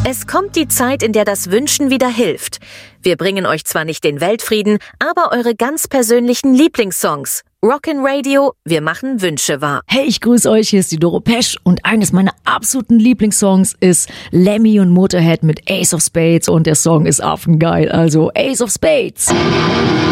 Es kommt die Zeit, in der das Wünschen wieder hilft. Wir bringen euch zwar nicht den Weltfrieden, aber eure ganz persönlichen Lieblingssongs. Rockin' Radio, wir machen Wünsche wahr. Hey, ich grüße euch, hier ist die Doro Pesch und eines meiner absoluten Lieblingssongs ist Lemmy und Motorhead mit Ace of Spades und der Song ist affengeil, also Ace of Spades.